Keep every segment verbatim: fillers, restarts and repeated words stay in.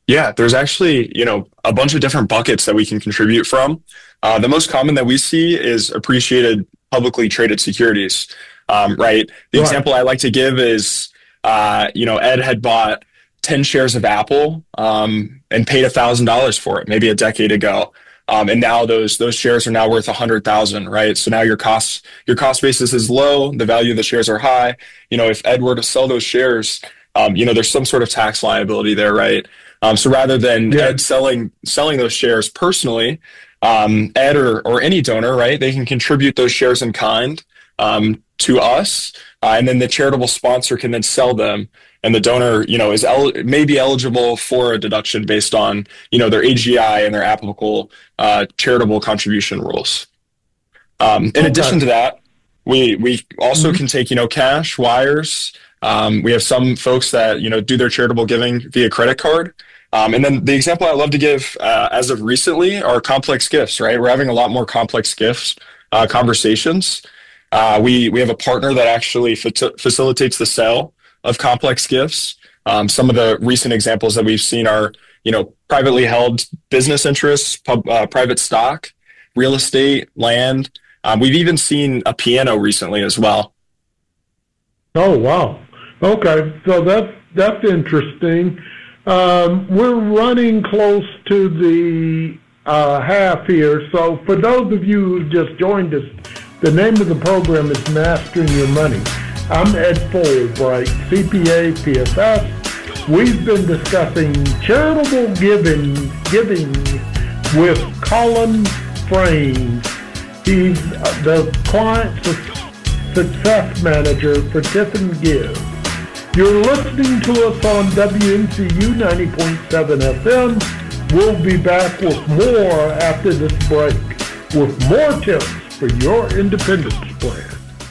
Yeah, there's actually, you know, a bunch of different buckets that we can contribute from. Uh, the most common that we see is appreciated publicly traded securities, um, right? The Right. example I like to give is, uh, you know, Ed had bought ten shares of Apple um, and paid one thousand dollars for it maybe a decade ago. Um, and now those those shares are now worth one hundred thousand dollars, right? So now your cost, your cost basis is low, the value of the shares are high. You know, if Ed were to sell those shares, um, you know, there's some sort of tax liability there, right? Um, so rather than Yeah. Ed selling selling those shares personally, um, Ed or, or any donor, right, they can contribute those shares in kind um, to us, uh, and then the charitable sponsor can then sell them, and the donor, you know, is el- may be eligible for a deduction based on, you know, their A G I and their applicable uh, charitable contribution rules. Um, in Okay. addition to that, we we also Mhm. can take, you know, cash, wires. Um, we have some folks that, you know, do their charitable giving via credit card. Um, and then the example I love to give uh, as of recently are complex gifts, right? We're having a lot more complex gifts uh, conversations. Uh, we, we have a partner that actually fa- facilitates the sale of complex gifts. Um, some of the recent examples that we've seen are, you know, privately held business interests, pub, uh, private stock, real estate, land. Um, we've even seen a piano recently as well. Oh, wow. Okay, so that's, that's interesting. Um, we're running close to the uh, half here, so for those of you who just joined us, the name of the program is Mastering Your Money. I'm Ed Fulbright, C P A, P S S. We've been discussing charitable giving, giving with Colin Frames. He's the client success manager for Tiffin Give. You're listening to us on W N C U ninety point seven F M. We'll be back with more after this break with more tips for your independence plan.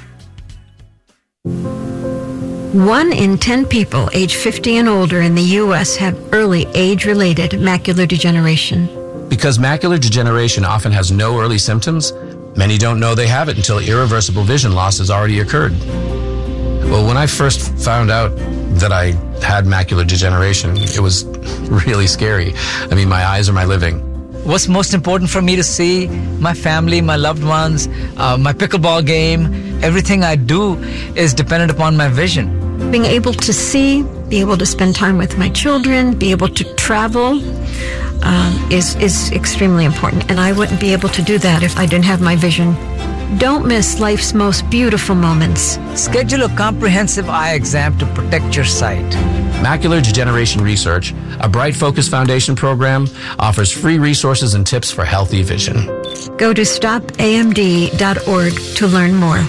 One in ten people age fifty and older in the U S have early age-related macular degeneration. Because macular degeneration often has no early symptoms, many don't know they have it until irreversible vision loss has already occurred. Well, when I first found out that I had macular degeneration, it was really scary. I mean, my eyes are my living. What's most important for me to see? My family, my loved ones, uh, my pickleball game. Everything I do is dependent upon my vision. Being able to see, be able to spend time with my children, be able to travel um, is, is extremely important. And I wouldn't be able to do that if I didn't have my vision. Don't miss life's most beautiful moments. Schedule a comprehensive eye exam to protect your sight. Macular Degeneration Research, a Bright Focus Foundation program, offers free resources and tips for healthy vision. Go to stop A M D dot org to learn more.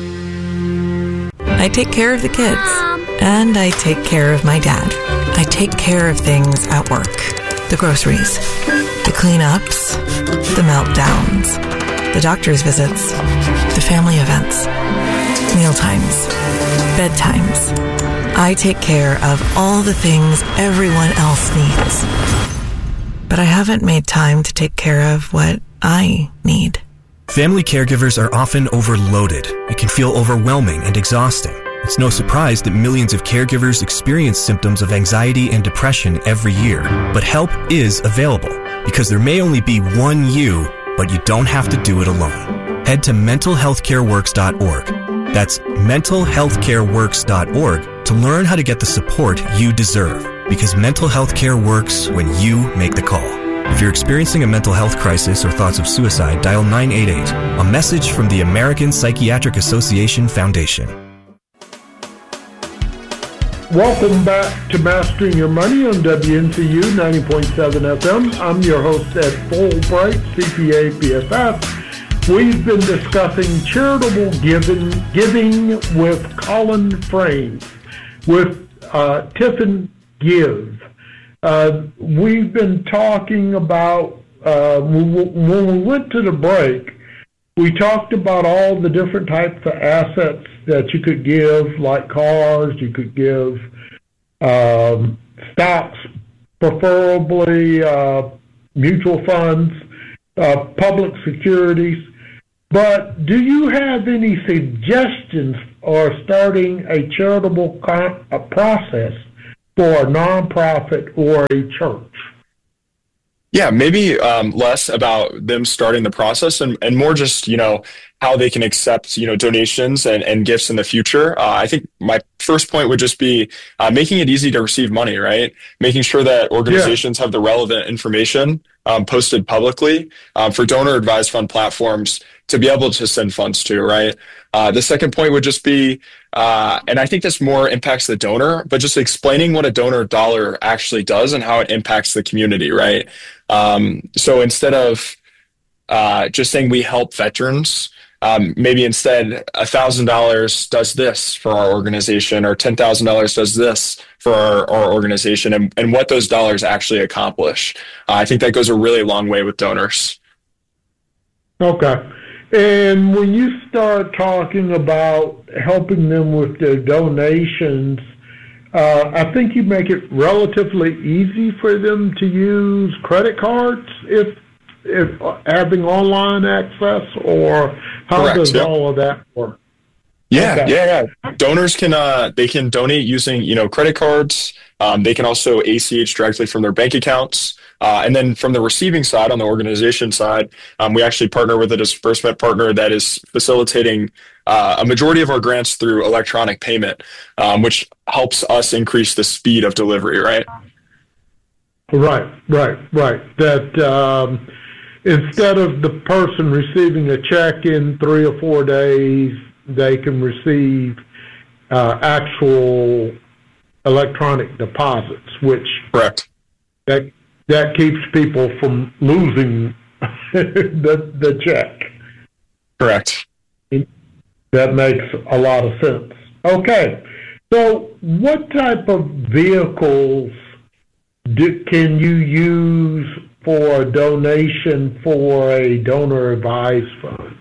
I take care of the kids, and I take care of my dad. I take care of things at work. The groceries, the cleanups, the meltdowns, the doctor's visits, the family events, mealtimes, bedtimes. I take care of all the things everyone else needs. But I haven't made time to take care of what I need. Family caregivers are often overloaded. It can feel overwhelming and exhausting. It's no surprise that millions of caregivers experience symptoms of anxiety and depression every year. But help is available, because there may only be one you, but you don't have to do it alone. Head to mental health care works dot org. That's mental health care works dot org to learn how to get the support you deserve, because mental health care works when you make the call. If you're experiencing a mental health crisis or thoughts of suicide, dial nine eight eight, a message from the American Psychiatric Association Foundation. Welcome back to Mastering Your Money on W N C U ninety point seven F M. I'm your host, Ed Fulbright, C P A, P S S. We've been discussing charitable giving, giving with Colin Frames, with uh, Tiffin Give. Uh, we've been talking about, uh, when we went to the break, we talked about all the different types of assets that you could give, like cars, you could give um, stocks, preferably uh, mutual funds, uh, public securities. But do you have any suggestions for starting a charitable con- a process for a nonprofit or a church? Yeah, maybe um, less about them starting the process and, and more just, you know, how they can accept, you know, donations and, and gifts in the future. Uh, I think my first point would just be uh, making it easy to receive money, right? Making sure that organizations yeah. have the relevant information um, posted publicly um, for donor advised fund platforms to be able to send funds to, right? Uh, the second point would just be, uh, and I think this more impacts the donor, but just explaining what a donor dollar actually does and how it impacts the community, right? Um, so instead of uh, just saying we help veterans, um, maybe instead one thousand dollars does this for our organization or ten thousand dollars does this for our, our organization and, and what those dollars actually accomplish. Uh, I think that goes a really long way with donors. Okay. And when you start talking about helping them with their donations, uh, I think you make it relatively easy for them to use credit cards if if having online access, or how Correct, does yep. all of that work? Yeah, okay. yeah, yeah. Donors can uh, they can donate using you know credit cards. Um, they can also A C H directly from their bank accounts. Uh, and then from the receiving side, on the organization side, um, we actually partner with a disbursement partner that is facilitating uh, a majority of our grants through electronic payment, um, which helps us increase the speed of delivery, right? Right, right, right. That um, instead of the person receiving a check in three or four days, they can receive uh, actual electronic deposits, which correct. That that keeps people from losing the the check. Correct. That makes a lot of sense. Okay, so what type of vehicles do, can you use for a donation for a donor advised fund?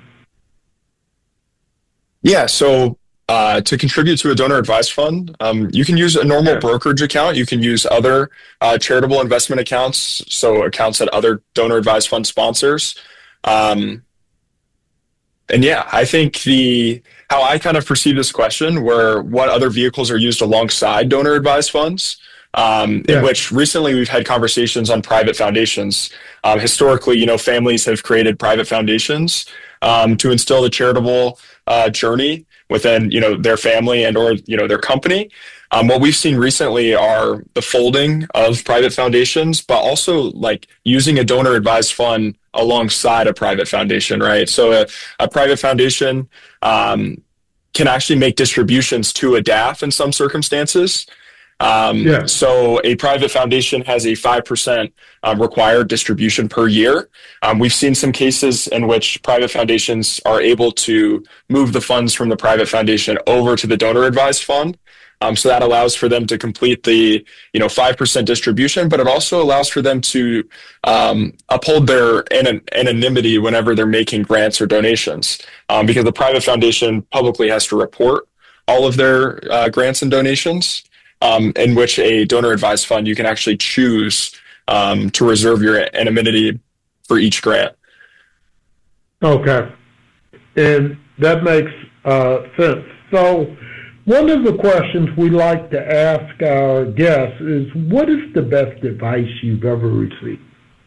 Yeah, so uh, to contribute to a donor advised fund, um, you can use a normal yeah. brokerage account. You can use other uh, charitable investment accounts, so accounts that other donor advised fund sponsors. Um, and yeah, I think the how I kind of perceive this question, where what other vehicles are used alongside donor advised funds, um, yeah. in which recently we've had conversations on private foundations. Um, historically, you know, families have created private foundations um, to instill the charitable uh, journey within, you know, their family and or, you know, their company. Um, what we've seen recently are the folding of private foundations, but also like using a donor advised fund alongside a private foundation, right? So a, a private foundation um, can actually make distributions to a D A F in some circumstances. Um, yeah. So a private foundation has a five percent um, required distribution per year. Um, we've seen some cases in which private foundations are able to move the funds from the private foundation over to the donor advised fund. Um, so that allows for them to complete the, you know, five percent distribution, but it also allows for them to um, uphold their an- anonymity whenever they're making grants or donations, um, because the private foundation publicly has to report all of their uh, grants and donations. Um, in which a donor advised fund, you can actually choose um, to reserve your anonymity for each grant. Okay. And that makes uh, sense. So one of the questions we like to ask our guests is, what is the best advice you've ever received?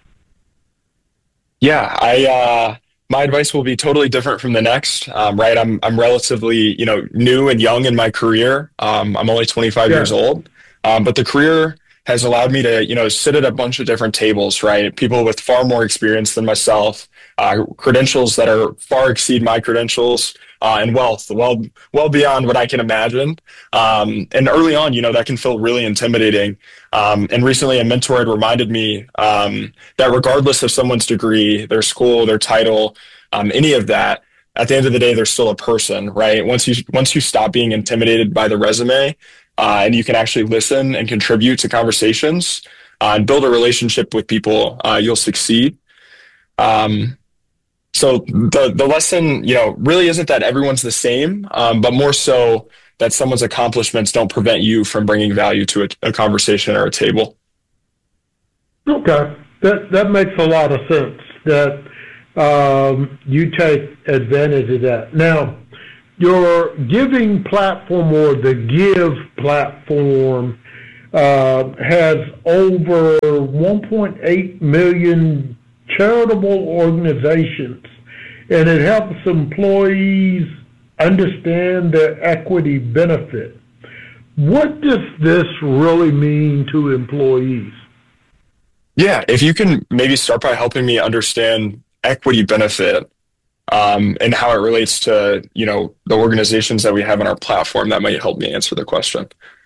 Yeah, I... Uh, My advice will be totally different from the next, um, right? I'm I'm relatively, you know, new and young in my career. Um, I'm only twenty-five yeah. years old, um, but the career has allowed me to, you know, sit at a bunch of different tables, right? People with far more experience than myself, uh, credentials that are far exceed my credentials, uh, and wealth, well, well beyond what I can imagine. Um, and early on, you know, that can feel really intimidating. Um, and recently a mentor had reminded me um, that regardless of someone's degree, their school, their title, um, any of that, at the end of the day, they're still a person, right? Once you once you stop being intimidated by the resume uh, and you can actually listen and contribute to conversations uh, and build a relationship with people, uh, you'll succeed. Um, so the the lesson, you know, really isn't that everyone's the same, um, but more so that someone's accomplishments don't prevent you from bringing value to a, a conversation or a table. Okay, that that makes a lot of sense. That um, you take advantage of that. Now, your giving platform or the Give platform, uh, has over one point eight million charitable organizations, and it helps employees understand their equity benefit. What does this really mean to employees? Yeah, if you can maybe start by helping me understand equity benefit um, and how it relates to, you know, the organizations that we have on our platform, that might help me answer the question.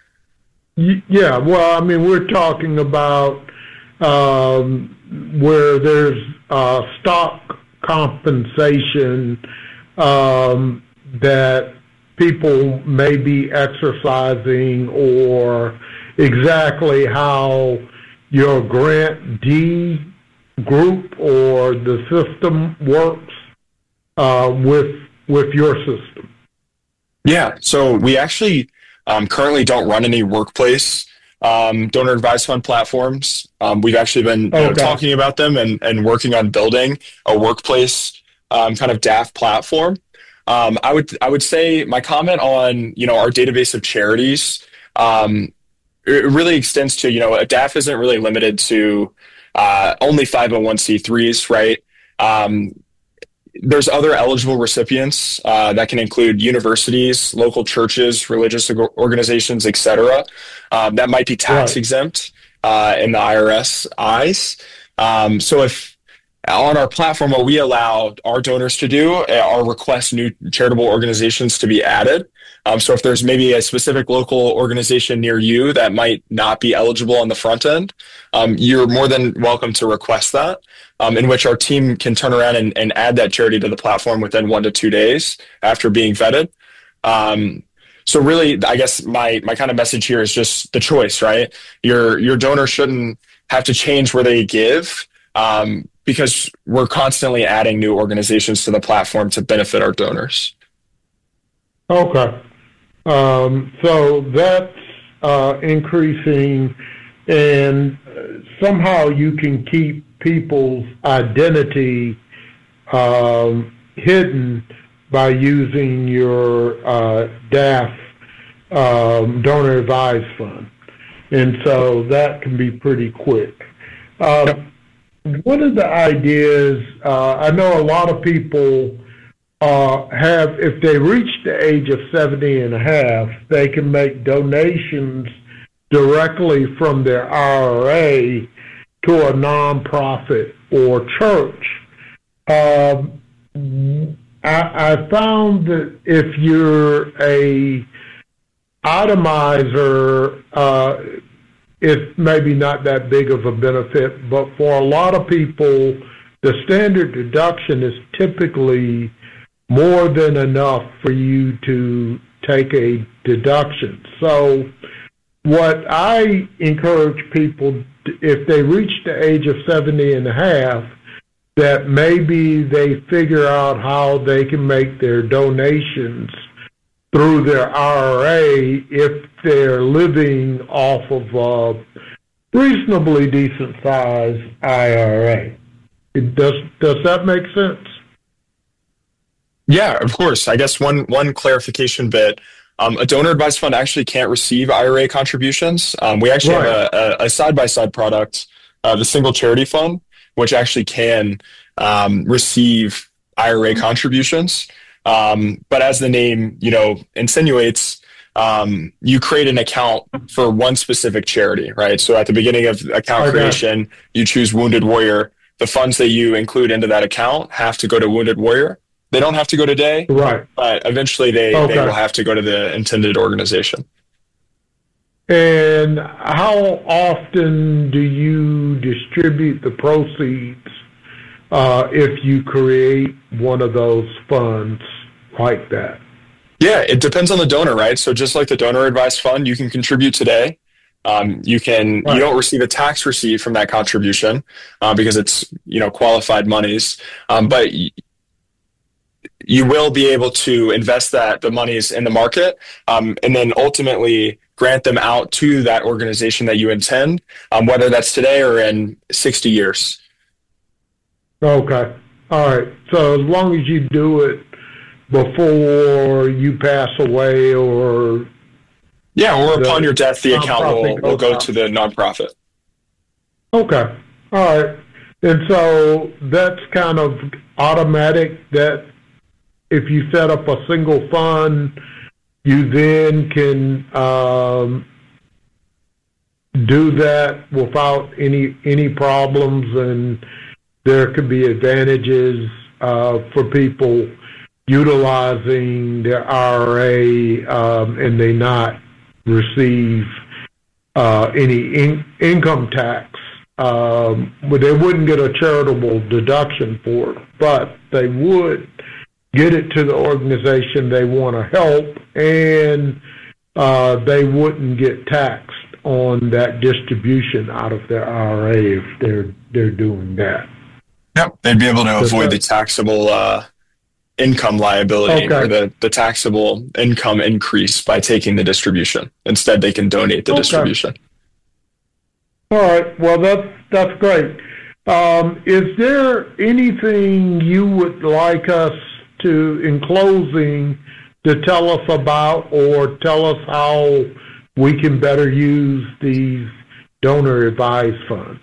Yeah, well, I mean, we're talking about um, where there's uh, stock compensation um, that people may be exercising, or exactly how your grantee group or the system works uh, with with your system. Yeah, so we actually um, currently don't run any workplace um, donor advised fund platforms. Um, we've actually been you know, okay. talking about them and, and working on building a workplace um, kind of D A F platform. Um, I would I would say my comment on you know our database of charities, um, it really extends to you know a D A F isn't really limited to uh, only five oh one c threes, right? Um, there's other eligible recipients uh, that can include universities, local churches, religious organizations, et cetera. Um, that might be tax right. exempt uh, in the I R S eyes. Um, so if on our platform, what we allow our donors to do are request new charitable organizations to be added. Um, so if there's maybe a specific local organization near you that might not be eligible on the front end, um, you're more than welcome to request that, um, in which our team can turn around and, and add that charity to the platform within one to two days after being vetted. Um, so really, I guess my my kind of message here is just the choice, right? Your your donor shouldn't have to change where they give, um, because we're constantly adding new organizations to the platform to benefit our donors. Okay. Um, so that's uh, increasing, and somehow you can keep people's identity um, hidden by using your uh, D A F um, donor advised fund. And so that can be pretty quick. Uh, yep. One of the ideas, uh, I know a lot of people uh, have, if they reach the age of seventy and a half, they can make donations directly from their I R A to a nonprofit or church. Um, I, I found that if you're a itemizer, uh, it's maybe not that big of a benefit, but for a lot of people, the standard deduction is typically more than enough for you to take a deduction. So what I encourage people, if they reach the age of seventy and a half, that maybe they figure out how they can make their donations through their I R A if they're living off of a reasonably decent size I R A. It does, does that make sense? Yeah, of course. I guess one one clarification bit. Um, a donor advised fund actually can't receive I R A contributions. Um, we actually right. have a, a side-by-side product, uh, the single charity fund, which actually can um, receive I R A contributions. Um, but as the name, you know, insinuates, um, you create an account for one specific charity, right? So at the beginning of account okay. creation, you choose Wounded Warrior. The funds that you include into that account have to go to Wounded Warrior. They don't have to go to Day, right? But eventually they, okay. they will have to go to the intended organization. And how often do you distribute the proceeds uh, if you create one of those funds like that? Yeah, it depends on the donor, right? So just like the donor advised fund, you can contribute today. Um, you can right. you don't receive a tax receipt from that contribution uh, because it's you know qualified monies, um, but y- you will be able to invest that the monies in the market, um, and then ultimately grant them out to that organization that you intend, um, whether that's today or in sixty years. Okay. All right. So as long as you do it before you pass away or Yeah, or the upon your death, the account will, will go out. to the nonprofit. Okay. All right. And so that's kind of automatic that if you set up a single fund, you then can um, do that without any any problems, and there could be advantages uh, for people utilizing their I R A um, and they not receive uh, any in- income tax. Um, but they wouldn't get a charitable deduction for it, but they would get it to the organization they want to help, and uh, they wouldn't get taxed on that distribution out of their I R A if they're they're doing that. Yep, they'd be able to avoid the taxable uh, income liability okay. or the, the taxable income increase by taking the distribution. Instead, they can donate the okay. distribution. All right. Well, that's that's great. Um, is there anything you would like us to, in closing, to tell us about, or tell us how we can better use these donor advised funds?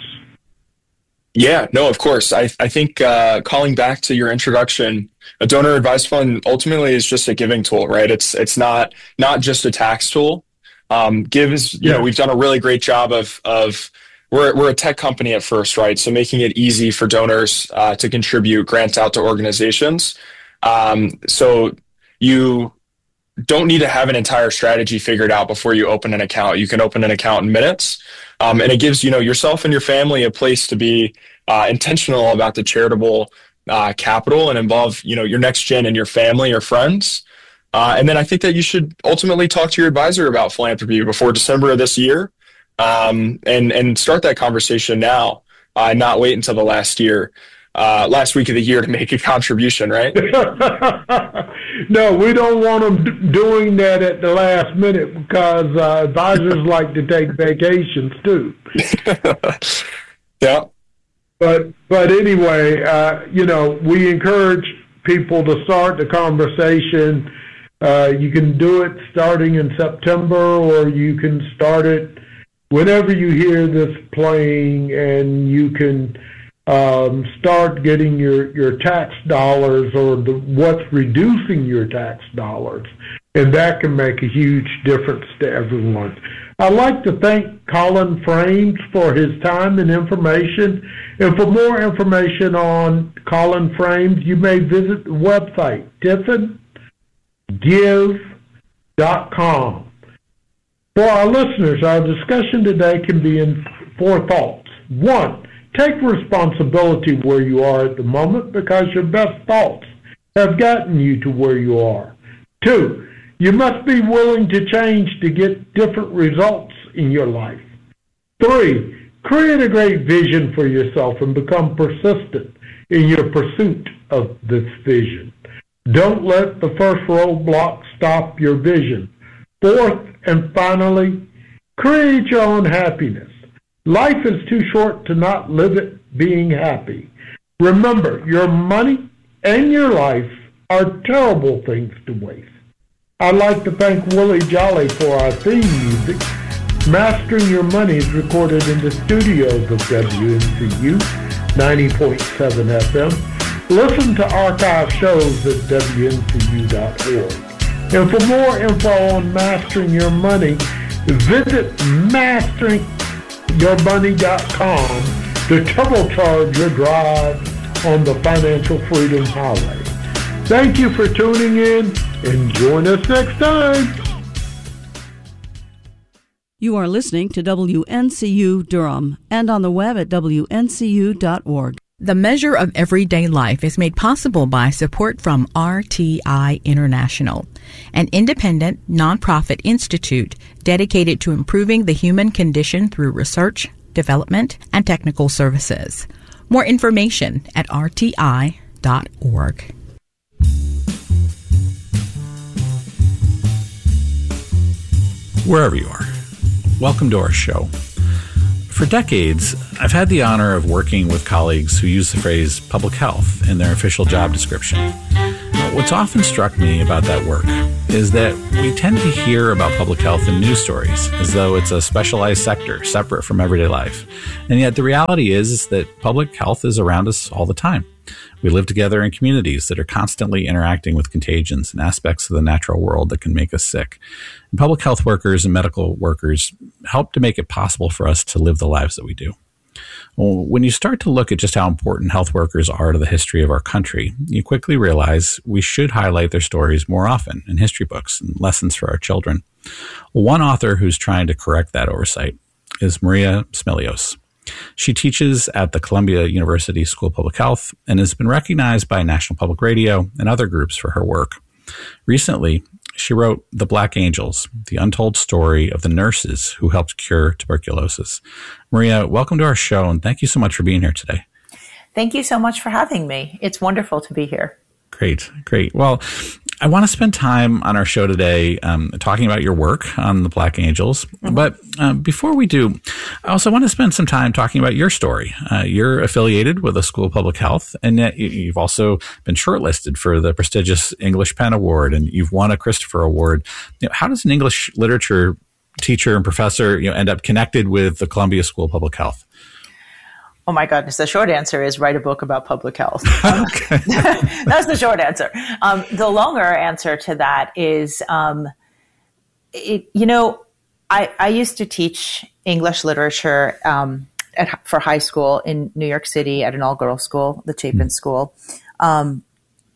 Yeah, no, of course. I I think uh, calling back to your introduction, a donor advised fund ultimately is just a giving tool, right? It's it's not not just a tax tool. Um, Give is, you yeah. know, we've done a really great job of of we're we're a tech company at first, right? So making it easy for donors uh, to contribute grants out to organizations. Um, so you don't need to have an entire strategy figured out before you open an account. You can open an account in minutes. Um, and it gives, you know, yourself and your family a place to be uh, intentional about the charitable uh, capital and involve, you know, your next gen and your family or friends. Uh, and then I think that you should ultimately talk to your advisor about philanthropy before December of this year, um, and and start that conversation now, uh, not wait until the last year, uh, last week of the year to make a contribution, right? No, we don't want them d- doing that at the last minute because uh, advisors like to take vacations too. Yeah. But but anyway, uh, you know, we encourage people to start the conversation. Uh, you can do it starting in September, or you can start it whenever you hear this playing, and you can um, start getting your, your tax dollars or the, what's reducing your tax dollars, and that can make a huge difference to everyone. I'd like to thank Colin Frames for his time and information, and for more information on Colin Frames, you may visit the website, tiffin give dot com. For our listeners, our discussion today can be in four thoughts. One, take responsibility where you are at the moment because your best thoughts have gotten you to where you are. Two, you must be willing to change to get different results in your life. Three, create a great vision for yourself and become persistent in your pursuit of this vision. Don't let the first roadblock stop your vision. Fourth, and finally, create your own happiness. Life is too short to not live it being happy. Remember, your money and your life are terrible things to waste. I'd like to thank Willie Jolly for our theme music. Mastering Your Money is recorded in the studios of W N C U ninety point seven F M. Listen to archive shows at W N C U dot org. And for more info on Mastering Your Money, visit mastering your money dot com to turbocharge your drive on the financial freedom highway. Thank you for tuning in, and join us next time. You are listening to W N C U Durham and on the web at W N C U dot org. The Measure of Everyday Life is made possible by support from R T I International, an independent, nonprofit institute dedicated to improving the human condition through research, development, and technical services. More information at R T I dot org. Wherever you are, welcome to our show. For decades, I've had the honor of working with colleagues who use the phrase public health in their official job description. what's often struck me about that work is that we tend to hear about public health in news stories as though it's a specialized sector separate from everyday life. And yet the reality is, is that public health is around us all the time. We live together in communities that are constantly interacting with contagions and aspects of the natural world that can make us sick. And public health workers and medical workers help to make it possible for us to live the lives that we do. Well, when you start to look at just how important health workers are to the history of our country, you quickly realize we should highlight their stories more often in history books and lessons for our children. One author who's trying to correct that oversight is Maria Smilios. She teaches at the Columbia University School of Public Health and has been recognized by National Public Radio and other groups for her work. Recently, she wrote The Black Angels, the untold story of the nurses who helped cure tuberculosis. Maria, welcome to our show, and thank you so much for being here today. Thank you so much for having me. It's wonderful to be here. Great, great. Well, I want to spend time on our show today um, talking about your work on the Black Angels. Mm-hmm. But uh, before we do, I also want to spend some time talking about your story. Uh, you're affiliated with the School of Public Health, and yet you've also been shortlisted for the prestigious English Pen Award, and you've won a Christopher Award. You know, how does an English literature teacher and professor, you know, end up connected with the Columbia School of Public Health? Oh my goodness. The short answer is write a book about public health. Um, that's the short answer. Um, the longer answer to that is, um, it, you know, I, I used to teach English literature um, at, for high school in New York City at an all-girls school, the Chapin School. Um,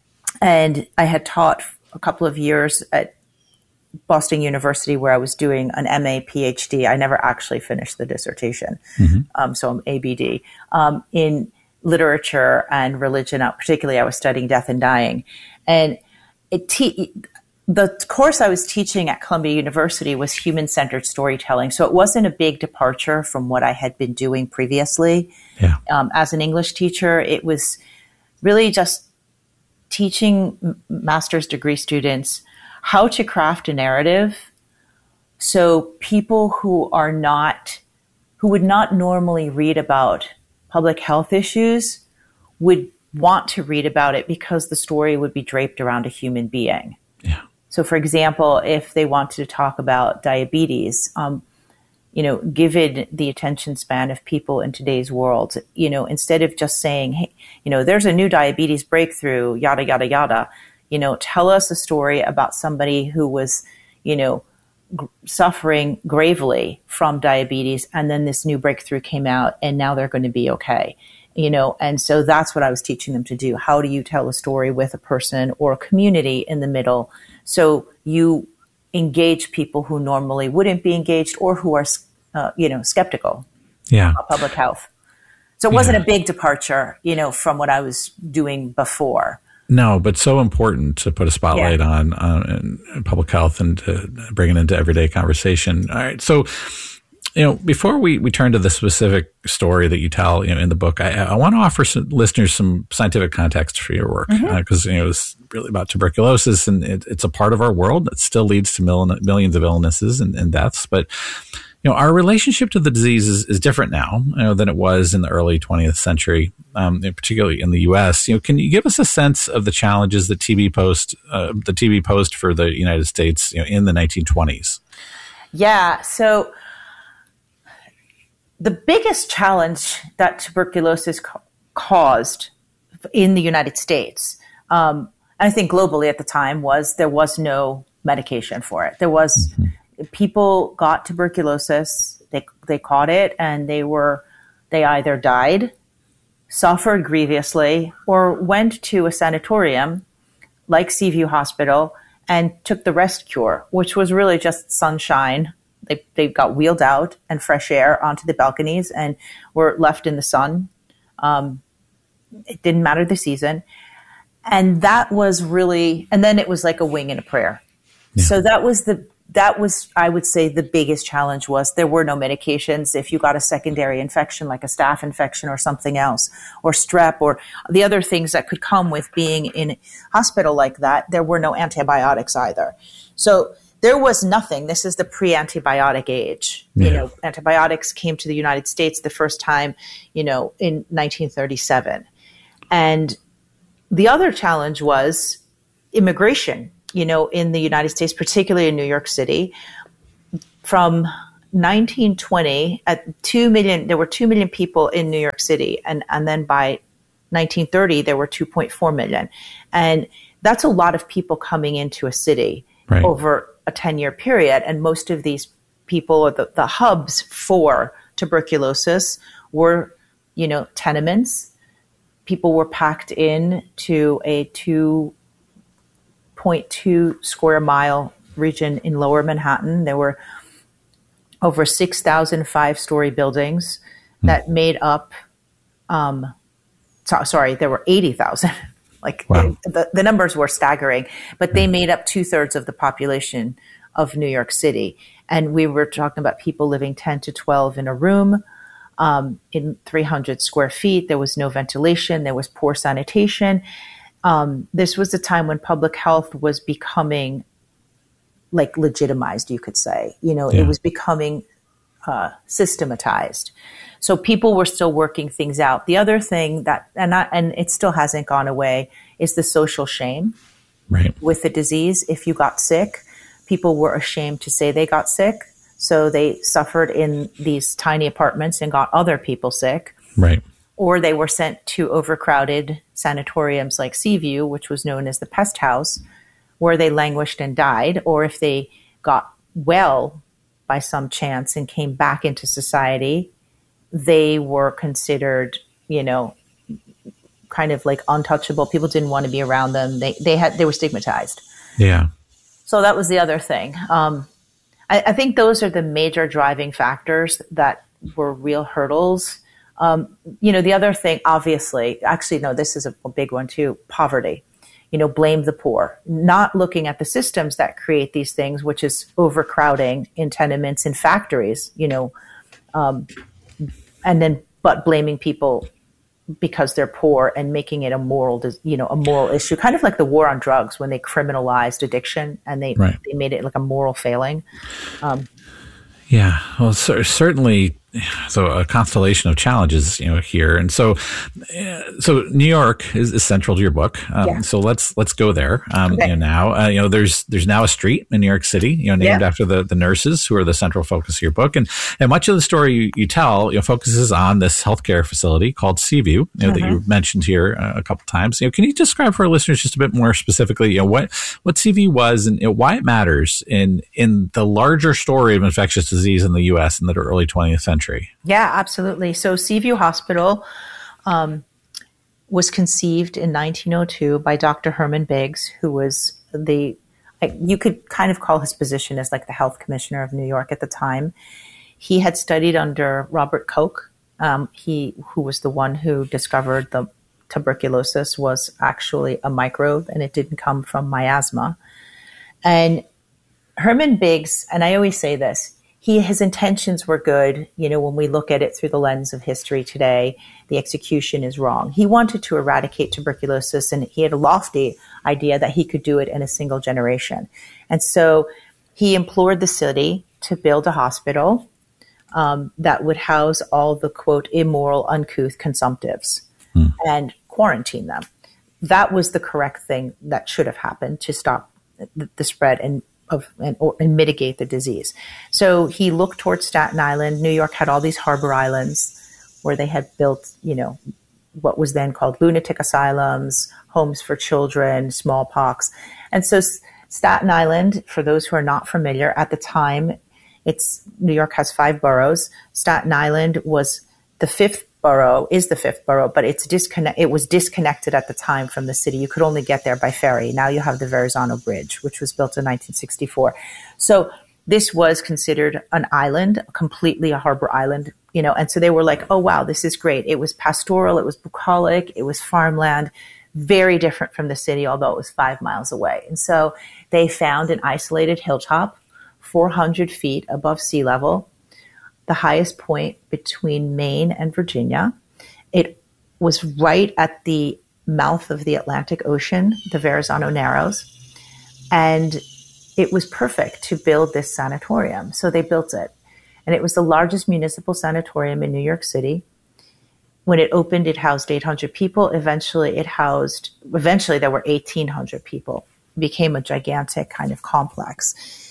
and I had taught a couple of years at Boston University, where I was doing an M A P H D. I never actually finished the dissertation. Mm-hmm. Um, so I'm A B D um, in literature and religion. Particularly, I was studying death and dying. And it te- the course I was teaching at Columbia University was human-centered storytelling. So it wasn't a big departure from what I had been doing previously. Yeah. Um, as an English teacher, it was really just teaching master's degree students how to craft a narrative so people who are not, who would not normally read about public health issues would want to read about it because the story would be draped around a human being. Yeah. So for example, if they wanted to talk about diabetes, um, you know, given the attention span of people in today's world, you know, instead of just saying, hey, you know, there's a new diabetes breakthrough, yada, yada, yada, you know, tell us a story about somebody who was, you know, g- suffering gravely from diabetes, and then this new breakthrough came out, and now they're going to be okay, you know. And so that's what I was teaching them to do. How do you tell a story with a person or a community in the middle so you engage people who normally wouldn't be engaged or who are, uh, you know, skeptical yeah. about public health. So it wasn't yeah. a big departure, you know, from what I was doing before. No, but so important to put a spotlight yeah. on uh, in public health and to bring it into everyday conversation. All right. So, you know, before we, we turn to the specific story that you tell, you know, in the book, I, I want to offer some listeners some scientific context for your work because, mm-hmm. uh, you know, it's really about tuberculosis, and it, it's a part of our world that still leads to mil- millions of illnesses and, and deaths. But, you know, our relationship to the disease is, is different now, you know, than it was in the early twentieth century, um, particularly in the U S. You know, can you give us a sense of the challenges that T B posed, uh, the T B posed for the United States, you know, in the nineteen twenties? Yeah. So the biggest challenge that tuberculosis ca- caused in the United States, um, I think globally at the time, was there was no medication for it. There was. Mm-hmm. People got tuberculosis, they they caught it, and they were they either died, suffered grievously, or went to a sanatorium like Seaview Hospital and took the rest cure, which was really just sunshine. They they got wheeled out and fresh air onto the balconies and were left in the sun. Um, it didn't matter the season. And that was really, and then it was like a wing and a prayer. Yeah. So that was the That was, I would say, the biggest challenge was there were no medications. If you got a secondary infection, like a staph infection or something else, or strep, or the other things that could come with being in a hospital like that, there were no antibiotics either. So there was nothing. This is the pre-antibiotic age. Yeah. You know, antibiotics came to the United States the first time, you know, in nineteen thirty-seven. And the other challenge was, immigration, you know, in the United States, particularly in New York City, from nineteen twenty at two million, there were two million people in New York City. And, and then by nineteen thirty, there were two point four million. And that's a lot of people coming into a city right. over a ten year period. And most of these people, or the, the hubs for tuberculosis, were, you know, tenements. People were packed in to a two point two square mile region in Lower Manhattan. There were over six thousand five-story buildings that made up, um, so, sorry, there were eighty thousand. Like wow. the, the numbers were staggering, but they made up two-thirds of the population of New York City. And we were talking about people living ten to twelve in a room, um, in three hundred square feet. There was no ventilation. There was poor sanitation. Um, this was a time when public health was becoming like legitimized, you could say. You know, yeah. it was becoming uh, systematized. So people were still working things out. The other thing that, and not, and it still hasn't gone away, is the social shame right. with the disease. If you got sick, people were ashamed to say they got sick. So they suffered in these tiny apartments and got other people sick. Right. Or they were sent to overcrowded sanatoriums like Seaview, which was known as the pest house, where they languished and died. Or if they got well by some chance and came back into society, they were considered, you know, kind of like untouchable. People didn't want to be around them. They they had they were stigmatized. Yeah. So that was the other thing. Um, I, I think those are the major driving factors that were real hurdles. Um, you know, the other thing, obviously, actually, no, this is a, a big one too, poverty. You know, blame the poor, not looking at the systems that create these things, which is overcrowding in tenements and factories, you know, um, and then, but blaming people because they're poor and making it a moral, you know, a moral issue, kind of like the war on drugs when they criminalized addiction and they, right. they made it like a moral failing. Um, yeah, well, cer- certainly. So a constellation of challenges, you know, here. And so, uh, so New York is, is central to your book. Um, yeah. So let's, let's go there. Um, okay. you know, now, uh, you know, there's, there's now a street in New York City, you know, named yeah. after the, the nurses who are the central focus of your book. And, and much of the story you, you tell, you know, focuses on this healthcare facility called Seaview, you know, uh-huh. that you mentioned here uh, a couple of times. You know, can you describe for our listeners just a bit more specifically, you know, what, what Seaview was and you know, why it matters in, in the larger story of infectious disease in the U S in the early twentieth century? Yeah, absolutely. So Seaview Hospital um, was conceived in nineteen oh two by Doctor Herman Biggs, who was the, you could kind of call his position as like the health commissioner of New York at the time. He had studied under Robert Koch, um, he who was the one who discovered the tuberculosis was actually a microbe and it didn't come from miasma. And Herman Biggs, and I always say this, He, his intentions were good. You know, when we look at it through the lens of history today, the execution is wrong. He wanted to eradicate tuberculosis, and he had a lofty idea that he could do it in a single generation. And so he implored the city to build a hospital um, that would house all the, quote, immoral, uncouth consumptives hmm. and quarantine them. That was the correct thing that should have happened to stop the, the spread and of and, or, and mitigate the disease. So he looked towards Staten Island. New York had all these harbor islands where they had built, you know, what was then called lunatic asylums, homes for children, smallpox. And so Staten Island, for those who are not familiar, at the time, it's New York has five boroughs. Staten Island was the fifth borough, is the fifth borough, but it's disconnect. It was disconnected at the time from the city. You could only get there by ferry. Now you have the Verrazano Bridge, which was built in nineteen sixty-four. So this was considered an island, completely a harbor island, you know, and so they were like, oh, wow, this is great. It was pastoral. It was bucolic. It was farmland, very different from the city, although it was five miles away. And so they found an isolated hilltop, four hundred feet above sea level, the highest point between Maine and Virginia. It was right at the mouth of the Atlantic Ocean, the Verrazano Narrows, and it was perfect to build this sanatorium. So they built it, and it was the largest municipal sanatorium in New York City. When it opened, it housed eight hundred people. Eventually, it housed, eventually there were eighteen hundred people became a gigantic kind of complex.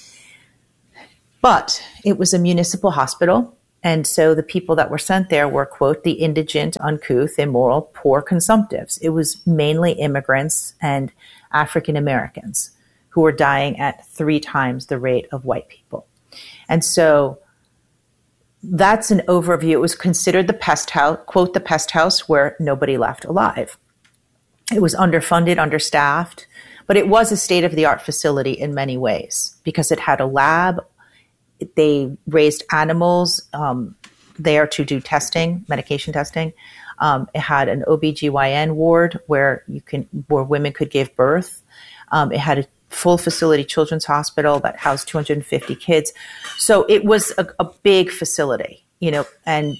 But it was a municipal hospital. And so the people that were sent there were, quote, the indigent, uncouth, immoral, poor consumptives. It was mainly immigrants and African Americans who were dying at three times the rate of white people. And so that's an overview. It was considered the pest house, quote, the pest house where nobody left alive. It was underfunded, understaffed, but it was a state-of-the-art facility in many ways because it had a lab. They raised animals um, there to do testing, medication testing. Um, it had an O B G Y N ward where you can where women could give birth. Um, it had a full facility children's hospital that housed two hundred fifty kids. So it was a, a big facility, you know, and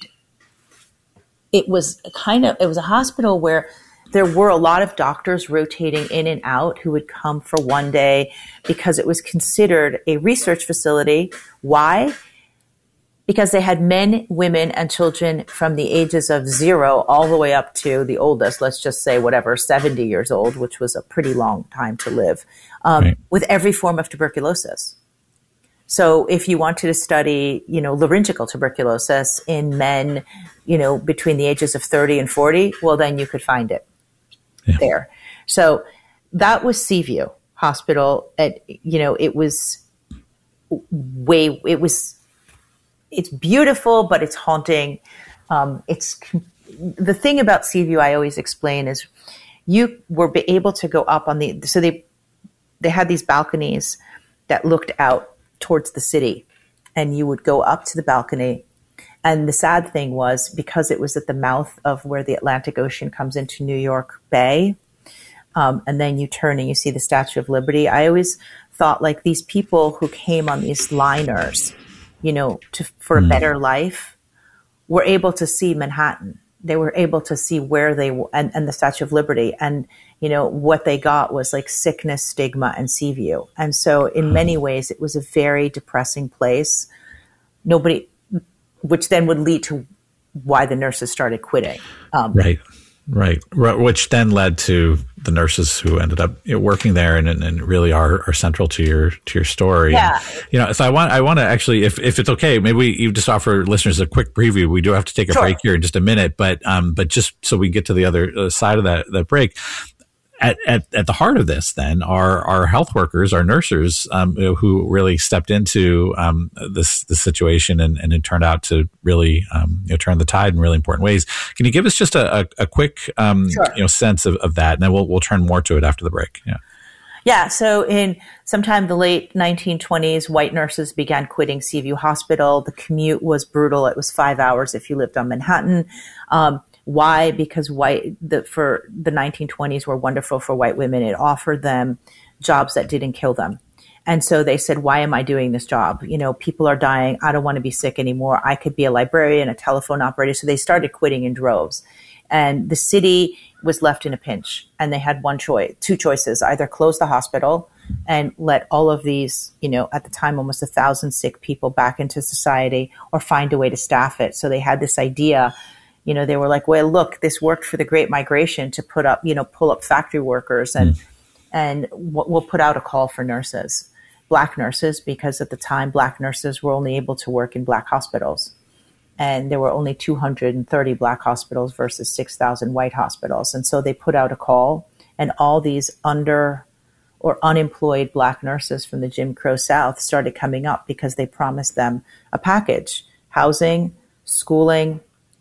it was kind of, it was a hospital where there were a lot of doctors rotating in and out who would come for one day because it was considered a research facility. Why? Because they had men, women, and children from the ages of zero all the way up to the oldest, let's just say whatever, seventy years old, which was a pretty long time to live, um, right. with every form of tuberculosis. So if you wanted to study, you know, laryngeal tuberculosis in men, you know, between the ages of thirty and forty, well, then you could find it yeah. there. So that was Seaview Hospital. At, you know, it was way, it was, it's beautiful, but it's haunting. Um, it's the thing about Seaview I always explain is you were able to go up on the, so they, they had these balconies that looked out towards the city, and you would go up to the balcony. And the sad thing was, because it was at the mouth of where the Atlantic Ocean comes into New York Bay, um, and then you turn and you see the Statue of Liberty. I always thought like these people who came on these liners, you know, to, for a better life, were able to see Manhattan. They were able to see where they were, and, and the Statue of Liberty. And, you know, what they got was like sickness, stigma, and Seaview. And so in many ways, it was a very depressing place. Nobody, which then would lead to why the nurses started quitting. Um, right. Right. Which then led to the nurses who ended up you know, working there and, and really are, are central to your to your story. Yeah. And, you know, so I want I want to actually, if, if it's okay, maybe we, you just offer listeners a quick preview. We do have to take a sure. break here in just a minute, but um, but just so we get to the other side of that that break. At, at at the heart of this, then, are our health workers, our nurses, um, who really stepped into um, this this situation and, and it turned out to really um, you know, turn the tide in really important ways. Can you give us just a, a, a quick um, sure. you know sense of, of that, and then we'll we'll turn more to it after the break. Yeah. Yeah. So in sometime the late nineteen twenties, white nurses began quitting Seaview Hospital. The commute was brutal. It was five hours if you lived on Manhattan. Um, Why? Because white the, for the nineteen twenties were wonderful for white women. It offered them jobs that didn't kill them. And so they said, why am I doing this job? You know, people are dying. I don't want to be sick anymore. I could be a librarian, a telephone operator. So they started quitting in droves. And the city was left in a pinch. And they had one choice, two choices, either close the hospital and let all of these, you know, at the time, almost a thousand sick people back into society, or find a way to staff it. So they had this idea. You know, they were like, well, look, this worked for the Great Migration to put up, you know, pull up factory workers, and mm. and we'll put out a call for nurses, black nurses, because at the time, black nurses were only able to work in black hospitals. And there were only two hundred thirty black hospitals versus six thousand white hospitals. And so they put out a call, and all these under or unemployed black nurses from the Jim Crow South started coming up because they promised them a package, housing, schooling,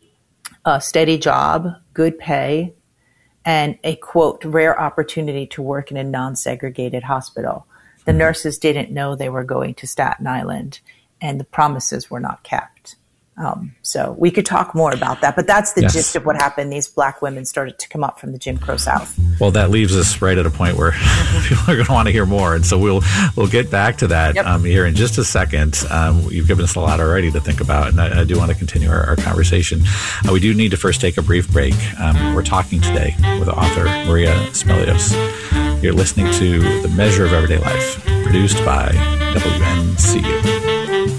a steady job, good pay, and a, quote, rare opportunity to work in a non-segregated hospital. The nurses didn't know they were going to Staten Island, and the promises were not kept. Um, so we could talk more about that, but that's the yes. gist of what happened. These black women started to come up from the Jim Crow South. Well, that leaves us right at a point where people are going to want to hear more. And so we'll we'll get back to that yep. um, here in just a second. Um, you've given us a lot already to think about, and I, I do want to continue our, our conversation. Uh, we do need to first take a brief break. Um, we're talking today with author Maria Smelios. You're listening to The Measure of Everyday Life, produced by W N C U.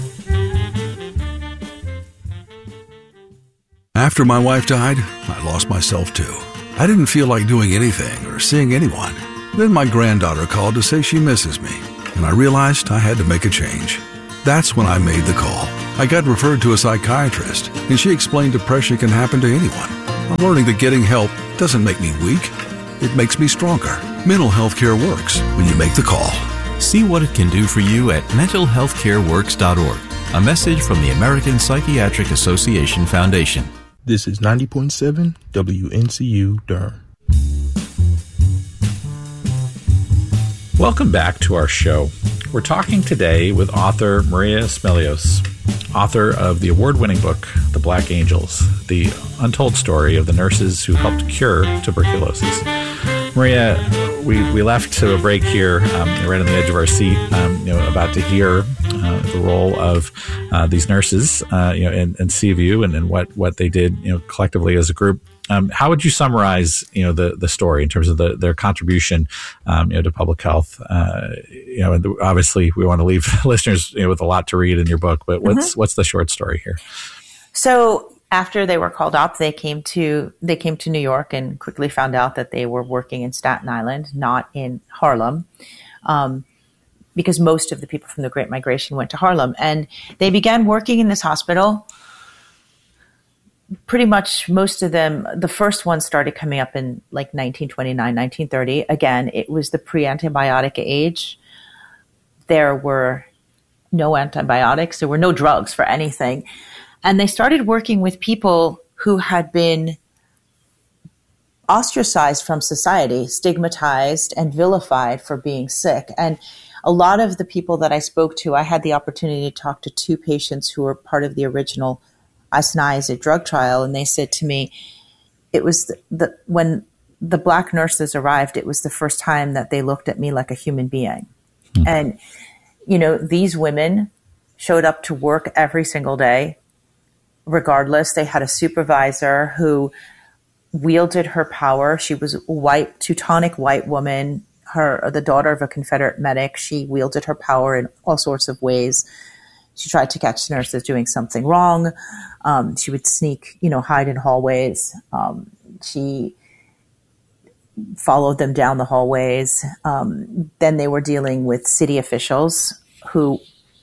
After my wife died, I lost myself too. I didn't feel like doing anything or seeing anyone. Then my granddaughter called to say she misses me, and I realized I had to make a change. That's when I made the call. I got referred to a psychiatrist, and she explained depression can happen to anyone. I'm learning that getting help doesn't make me weak. It makes me stronger. Mental health care works when you make the call. See what it can do for you at mental health care works dot org. A message from the American Psychiatric Association Foundation. This is ninety point seven W N C U Durham. Welcome back to our show. We're talking today with author Maria Smelios, author of the award-winning book, The Black Angels, the untold story of the nurses who helped cure tuberculosis. Maria, we, we left to a break here, um, right on the edge of our seat, um, you know, about to hear uh, the role of uh, these nurses, uh, you know, in, in Seaview and, and what, what they did, you know, collectively as a group. Um, how would you summarize, you know, the, the story in terms of the, their contribution, um, you know, to public health? Uh, you know, and obviously we want to leave listeners, you know, with a lot to read in your book, but what's, mm-hmm. what's the short story here? So after they were called up, they came to, they came to New York and quickly found out that they were working in Staten Island, not in Harlem. Um, because most of the people from the Great Migration went to Harlem, and they began working in this hospital. Pretty much most of them, the first one started coming up in like nineteen twenty-nine, nineteen thirty. Again, it was the pre-antibiotic age. There were no antibiotics. There were no drugs for anything. And they started working with people who had been ostracized from society, stigmatized and vilified for being sick. And a lot of the people that I spoke to, I had the opportunity to talk to two patients who were part of the original isoniazid drug trial, and they said to me, it was the, the when the Black nurses arrived, it was the first time that they looked at me like a human being. Mm-hmm. And, you know, these women showed up to work every single day, regardless. They had a supervisor who wielded her power. She was a white, Teutonic white woman, her the daughter of a Confederate medic. She wielded her power in all sorts of ways. She tried to catch nurses doing something wrong. Um, she would sneak, you know, hide in hallways. Um, she followed them down the hallways. Um, then they were dealing with city officials who,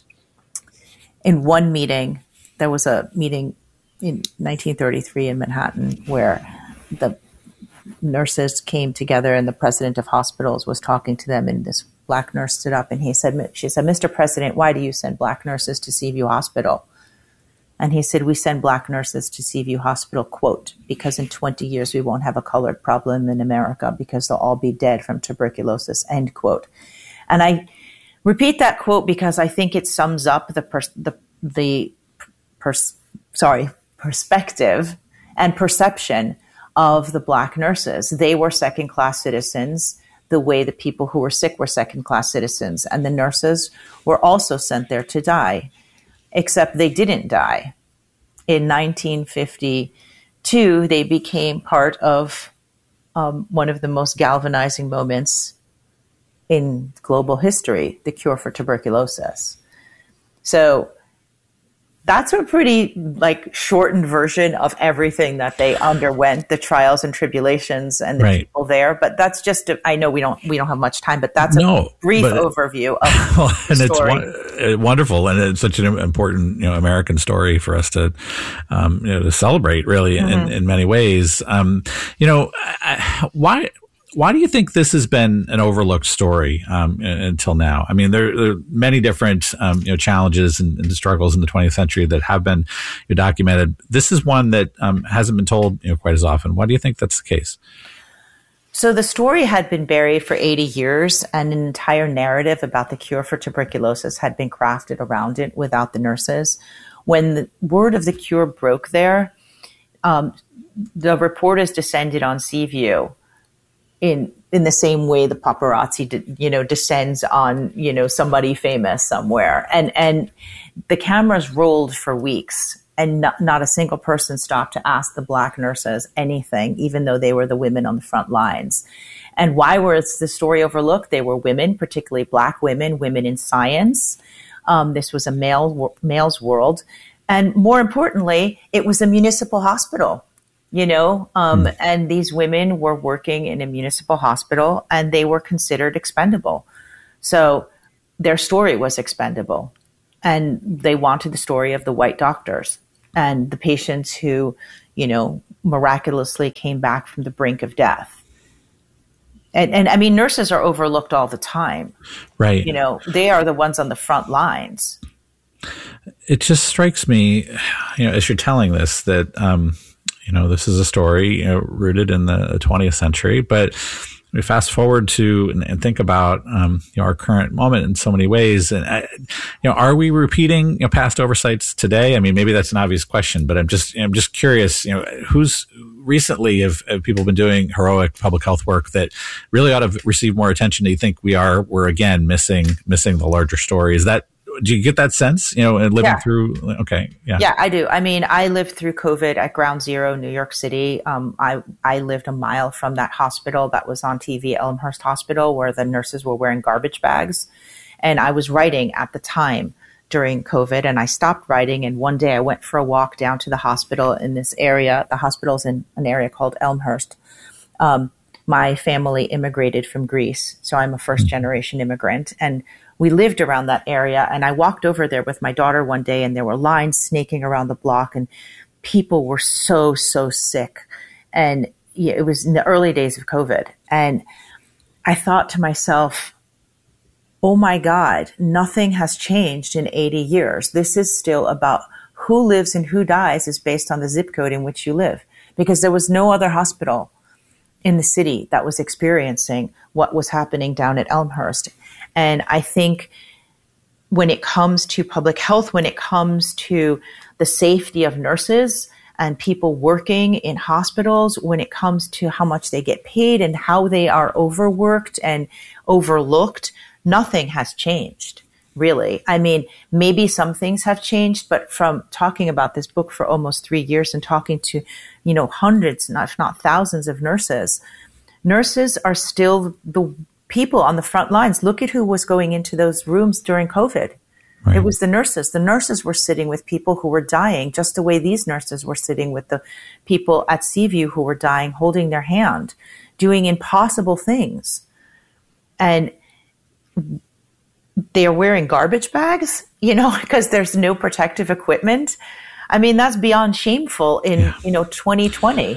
in one meeting, there was a meeting in nineteen thirty-three in Manhattan where the nurses came together and the president of hospitals was talking to them, and this Black nurse stood up and he said, she said, "Mister President, why do you send Black nurses to Seaview Hospital?" And he said, "We send Black nurses to Seaview Hospital, quote, because in twenty years we won't have a colored problem in America because they'll all be dead from tuberculosis," end quote. And I repeat that quote because I think it sums up the pers- the the pers- sorry perspective and perception of the Black nurses. They were second-class citizens the way the people who were sick were second-class citizens. And the nurses were also sent there to die, except they didn't die. In nineteen fifty-two, they became part of um, one of the most galvanizing moments in global history, the cure for tuberculosis. So that's a pretty like shortened version of everything that they underwent, the trials and tribulations and the right. people there. But that's just, a, I know we don't, we don't have much time, but that's a no, brief but, overview of well, the and story. It's wonderful. And it's such an important, you know, American story for us to, um, you know, to celebrate really mm-hmm. in, in many ways. Um, you know, I, why, Why do you think this has been an overlooked story um, until now? I mean, there, there are many different um, you know, challenges and, and struggles in the twentieth century that have been you know, documented. This is one that um, hasn't been told you know, quite as often. Why do you think that's the case? So the story had been buried for eighty years, and an entire narrative about the cure for tuberculosis had been crafted around it without the nurses. When the word of the cure broke there, um, the reporters descended on Seaview in in the same way the paparazzi, de, you know, descends on, you know, somebody famous somewhere. And and the cameras rolled for weeks, and not, not a single person stopped to ask the Black nurses anything, even though they were the women on the front lines. And why was the story overlooked? They were women, particularly Black women, women in science. Um, this was a male male's world. And more importantly, it was a municipal hospital. you know, um, mm. and these women were working in a municipal hospital and they were considered expendable. So their story was expendable, and they wanted the story of the white doctors and the patients who, you know, miraculously came back from the brink of death. And, and I mean, nurses are overlooked all the time. Right. You know, they are the ones on the front lines. It just strikes me, you know, as you're telling this, that, um, you know, this is a story, you know, rooted in the twentieth century, but we fast forward to and, and think about, um, you know, our current moment in so many ways. And, I, you know, are we repeating, you know, past oversights today? I mean, maybe that's an obvious question, but I'm just, I'm just curious, you know, who's recently have, have people been doing heroic public health work that really ought to have received more attention? Do you think we are, we're again missing, missing the larger story? Is that, do you get that sense, you know, and living yeah. through? Okay. Yeah. Yeah, I do. I mean, I lived through COVID at Ground Zero, New York City. Um, I, I lived a mile from that hospital that was on T V, Elmhurst Hospital, where the nurses were wearing garbage bags. And I was writing at the time during COVID, and I stopped writing. And one day I went for a walk down to the hospital in this area. The hospital's in an area called Elmhurst. Um, my family immigrated from Greece, so I'm a first generation immigrant. And we lived around that area, and I walked over there with my daughter one day, and there were lines snaking around the block, and people were so, so sick. And yeah, it was in the early days of COVID. And I thought to myself, oh my God, nothing has changed in eighty years. This is still about who lives and who dies is based on the zip code in which you live, because there was no other hospital in the city that was experiencing what was happening down at Elmhurst. And I think when it comes to public health, when it comes to the safety of nurses and people working in hospitals, when it comes to how much they get paid and how they are overworked and overlooked, nothing has changed, really. I mean, maybe some things have changed, but from talking about this book for almost three years and talking to, you know, hundreds, if not thousands of nurses, nurses are still the people on the front lines. Look at who was going into those rooms during COVID. Right. It was the nurses. The nurses were sitting with people who were dying, just the way these nurses were sitting with the people at Seaview who were dying, holding their hand, doing impossible things. And they're wearing garbage bags, you know, because there's no protective equipment. I mean, that's beyond shameful in, yeah. you know, twenty twenty.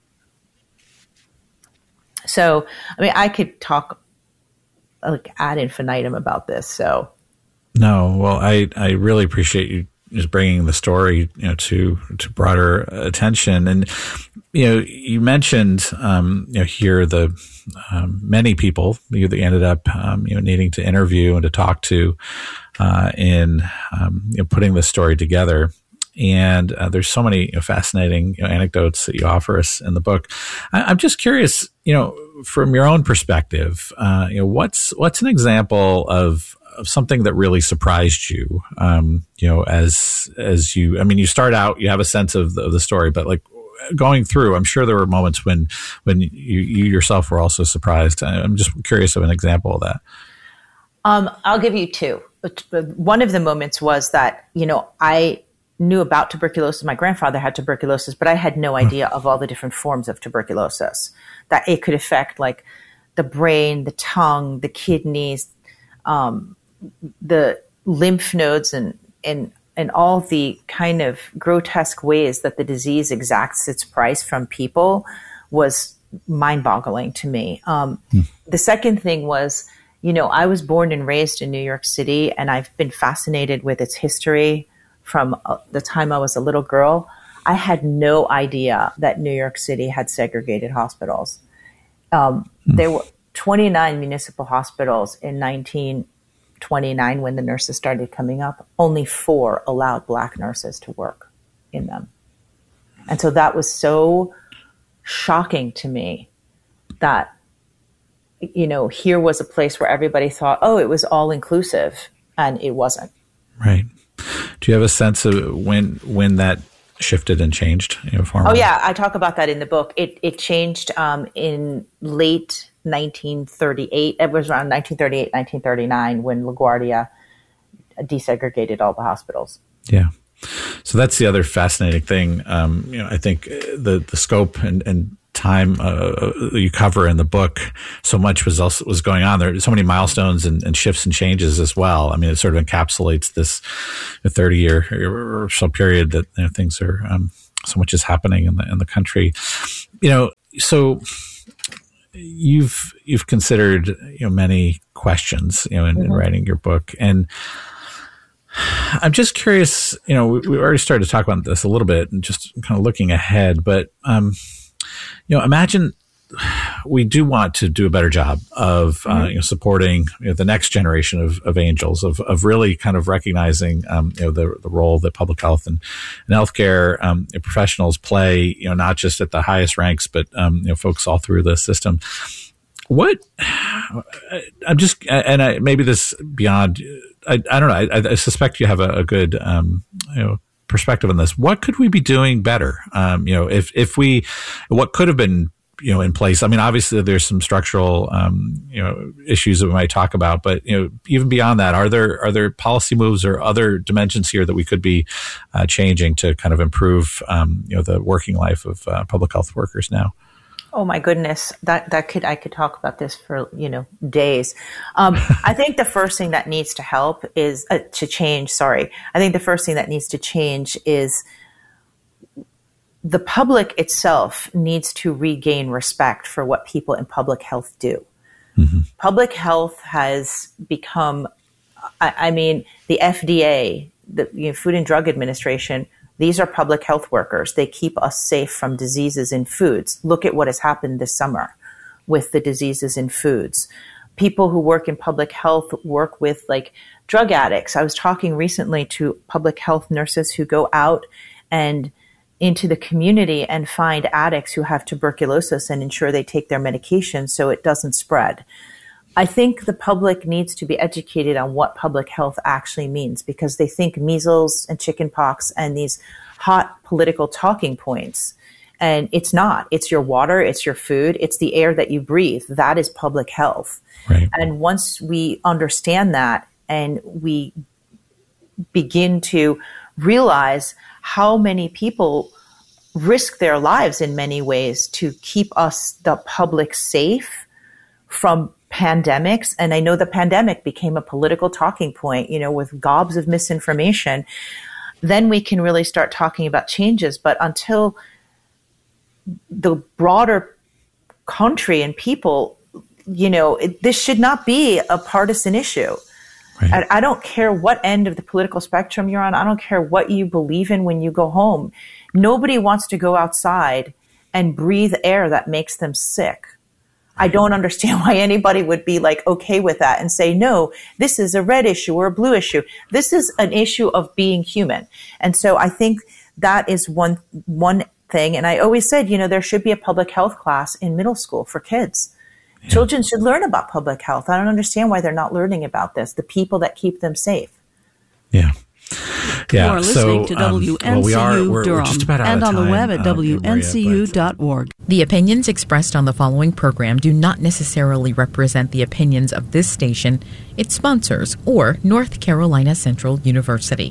So, I mean, I could talk like ad infinitum about this. So, no, well, I, I really appreciate you just bringing the story, you know, to, to broader attention. And, you know, you mentioned, um, you know, here the, um, many people you ended up, um, you know, needing to interview and to talk to, uh, in, um, you know, putting this story together. And uh, there's so many you know, fascinating you know, anecdotes that you offer us in the book. I, I'm just curious, you know, from your own perspective, uh, you know, what's what's an example of of something that really surprised you? Um, you know, as as you, I mean, you start out, you have a sense of the, of the story, but like going through, I'm sure there were moments when when you, you yourself were also surprised. I'm just curious of an example of that. Um, I'll give you two. One of the moments was that you know I. knew about tuberculosis. My grandfather had tuberculosis, but I had no idea of all the different forms of tuberculosis, that it could affect like the brain, the tongue, the kidneys, um, the lymph nodes, and, and, and all the kind of grotesque ways that the disease exacts its price from people was mind-boggling to me. Um, hmm. The second thing was, you know, I was born and raised in New York City, and I've been fascinated with its history from uh, the time I was a little girl. I had no idea that New York City had segregated hospitals. Um, mm. There were twenty-nine municipal hospitals in nineteen twenty-nine when the nurses started coming up. Only four allowed Black nurses to work in them. And so that was so shocking to me that, you know, here was a place where everybody thought, oh, it was all inclusive, and it wasn't. Right. Do you have a sense of when when that shifted and changed? You know, oh yeah, I talk about that in the book. It it changed um, in late nineteen thirty-eight. It was around nineteen thirty-eight, nineteen thirty-nine when LaGuardia desegregated all the hospitals. Yeah. So that's the other fascinating thing. Um, you know, I think the the scope and, and time uh, you cover in the book, so much was also was going on there. So many milestones and, and shifts and changes as well. I mean, it sort of encapsulates this thirty year or so period that, you know, things are um, so much is happening in the in the country. You know, so you've you've considered, you know, many questions, you know, in, mm-hmm. in writing your book, and I'm just curious. You know, we, we already started to talk about this a little bit, and just kind of looking ahead, but um, you know, imagine we do want to do a better job of uh, mm-hmm. you know, supporting, you know, the next generation of, of angels, of of really kind of recognizing um, you know, the, the role that public health and, and healthcare um, professionals play, you know, not just at the highest ranks, but um, you know, folks all through the system. What I'm just, and I, maybe this beyond, I, I don't know. I, I suspect you have a, a good um, you know, perspective on this. What could we be doing better? Um, you know, if if we, what could have been, you know, in place. I mean, obviously there's some structural, um, you know, issues that we might talk about, but, you know, even beyond that, are there, are there policy moves or other dimensions here that we could be uh, changing to kind of improve, um, you know, the working life of uh, public health workers now? Oh my goodness, that that could I could talk about this for, you know, days. Um, I think the first thing that needs to help is uh, to change. Sorry, I think the first thing that needs to change is the public itself needs to regain respect for what people in public health do. Mm-hmm. Public health has become, I, I mean, the F D A, the you know, Food and Drug Administration. These are public health workers. They keep us safe from diseases in foods. Look at what has happened this summer with the diseases in foods. People who work in public health work with like drug addicts. I was talking recently to public health nurses who go out and into the community and find addicts who have tuberculosis and ensure they take their medication so it doesn't spread. I think the public needs to be educated on what public health actually means, because they think measles and chickenpox and these hot political talking points. And it's not. It's your water, it's your food, it's the air that you breathe. That is public health. Right. And once we understand that and we begin to realize how many people risk their lives in many ways to keep us, the public, safe from pandemics. And I know the pandemic became a political talking point, you know, with gobs of misinformation. Then we can really start talking about changes. But until the broader country and people, you know, it, this should not be a partisan issue. Right. I, I don't care what end of the political spectrum you're on. I don't care what you believe in when you go home. Nobody wants to go outside and breathe air that makes them sick. I don't understand why anybody would be like okay with that and say, no, this is a red issue or a blue issue. This is an issue of being human. And so I think that is one, one thing. And I always said, you know, there should be a public health class in middle school for kids. Yeah. Children should learn about public health. I don't understand why they're not learning about this, the people that keep them safe. Yeah. Yeah, you are listening so, to W N C U um, well, we are, we're, Durham we're just about out and of on the time, web at uh, W N C U dot org. The opinions expressed on the following program do not necessarily represent the opinions of this station, its sponsors, or North Carolina Central University.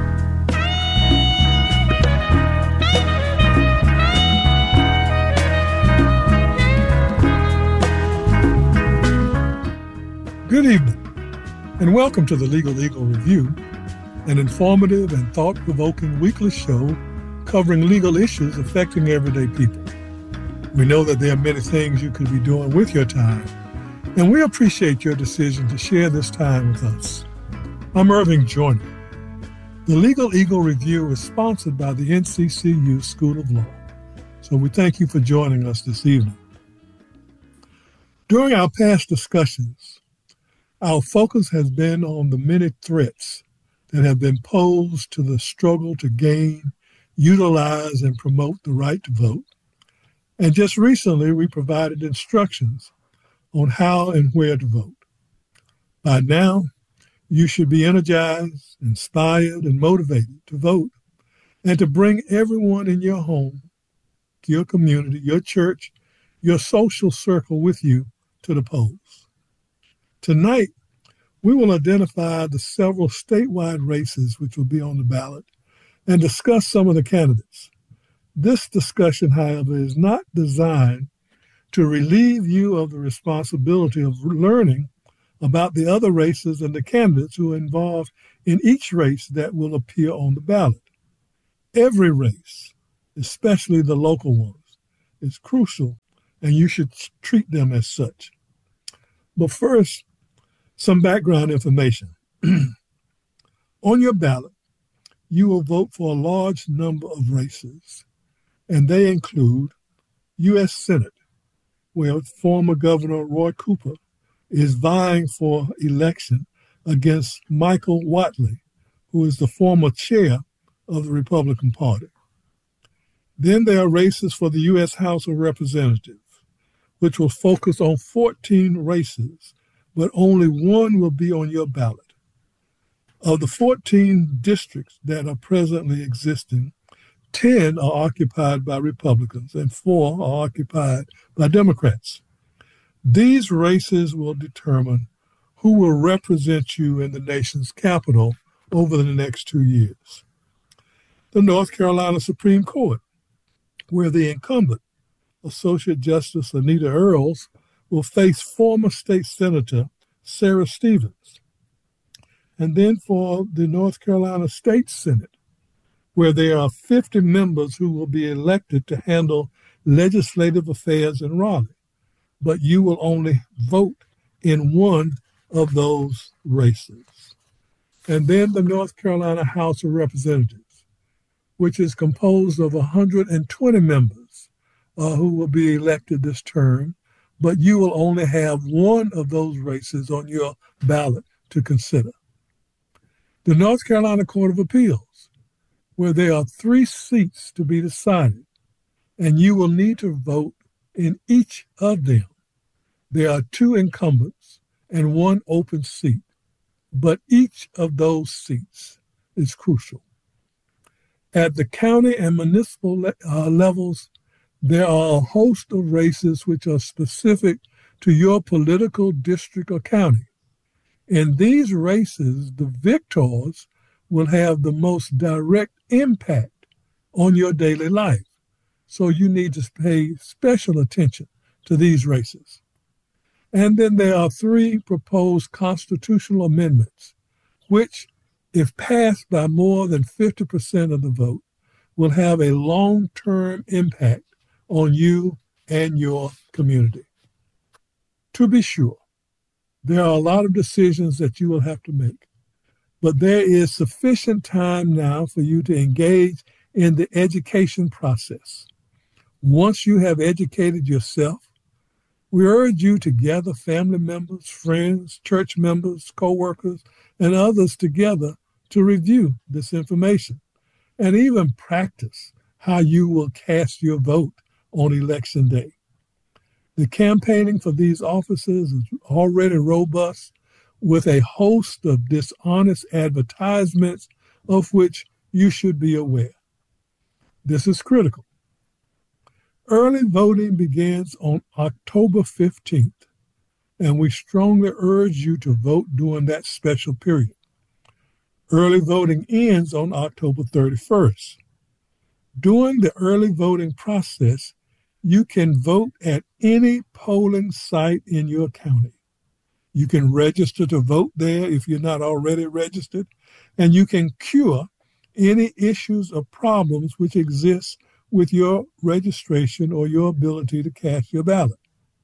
Good evening, and welcome to the Legal Eagle Review, an informative and thought-provoking weekly show covering legal issues affecting everyday people. We know that there are many things you could be doing with your time, and we appreciate your decision to share this time with us. I'm Irving Joyner. The Legal Eagle Review is sponsored by the N C C U School of Law, so we thank you for joining us this evening. During our past discussions, our focus has been on the many threats that have been posed to the struggle to gain, utilize, and promote the right to vote. And just recently, we provided instructions on how and where to vote. By now, you should be energized, inspired, and motivated to vote and to bring everyone in your home, your community, your church, your social circle with you to the polls. Tonight, we will identify the several statewide races which will be on the ballot and discuss some of the candidates. This discussion, however, is not designed to relieve you of the responsibility of learning about the other races and the candidates who are involved in each race that will appear on the ballot. Every race, especially the local ones, is crucial, and you should treat them as such. But first, some background information. On your ballot, you will vote for a large number of races, and they include U S Senate, where former Governor Roy Cooper is vying for election against Michael Whatley, who is the former chair of the Republican Party. Then there are races for the U S House of Representatives, which will focus on fourteen races, but only one will be on your ballot. Of the fourteen districts that are presently existing, ten are occupied by Republicans and four are occupied by Democrats. These races will determine who will represent you in the nation's capital over the next two years. The North Carolina Supreme Court, where the incumbent, Associate Justice Anita Earls, will face former state senator Sarah Stevens. And then for the North Carolina State Senate, where there are fifty members who will be elected to handle legislative affairs in Raleigh, but you will only vote in one of those races. And then the North Carolina House of Representatives, which is composed of one hundred twenty members uh, who will be elected this term, but you will only have one of those races on your ballot to consider. The North Carolina Court of Appeals, where there are three seats to be decided, and you will need to vote in each of them. There are two incumbents and one open seat, but each of those seats is crucial. At the county and municipal le- uh, levels, there are a host of races which are specific to your political district or county. In these races, the victors will have the most direct impact on your daily life. So you need to pay special attention to these races. And then there are three proposed constitutional amendments, which, if passed by more than fifty percent of the vote, will have a long-term impact on you and your community. To be sure, there are a lot of decisions that you will have to make, but there is sufficient time now for you to engage in the education process. Once you have educated yourself, we urge you to gather family members, friends, church members, co-workers, and others together to review this information and even practice how you will cast your vote on Election Day. The campaigning for these offices is already robust, with a host of dishonest advertisements of which you should be aware. This is critical. Early voting begins on October fifteenth, and we strongly urge you to vote during that special period. Early voting ends on October thirty-first. During the early voting process, you can vote at any polling site in your county. You can register to vote there if you're not already registered, and you can cure any issues or problems which exist with your registration or your ability to cast your ballot.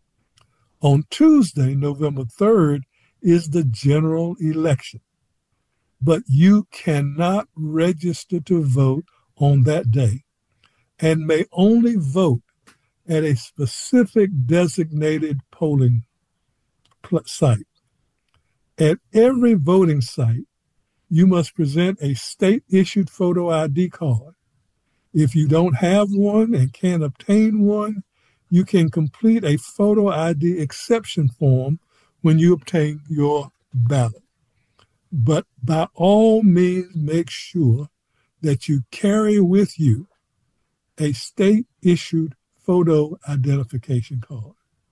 On Tuesday, November third, is the general election, but you cannot register to vote on that day and may only vote at a specific designated polling site. At every voting site, you must present a state-issued photo I D card. If you don't have one and can't obtain one, you can complete a photo I D exception form when you obtain your ballot. But by all means, make sure that you carry with you a state-issued photo identification card.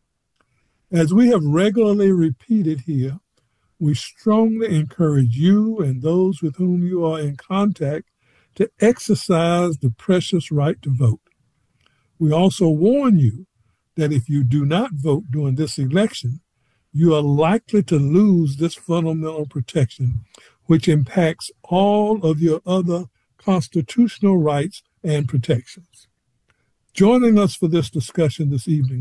As we have regularly repeated here, we strongly encourage you and those with whom you are in contact to exercise the precious right to vote. We also warn you that if you do not vote during this election, you are likely to lose this fundamental protection, which impacts all of your other constitutional rights and protections. Joining us for this discussion this evening